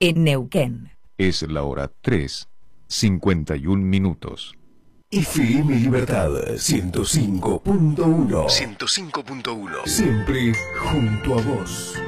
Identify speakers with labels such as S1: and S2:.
S1: en Neuquén.
S2: Es la hora 3:51.
S3: FM Libertad 105.1.
S2: 105.1.
S3: Siempre junto a vos.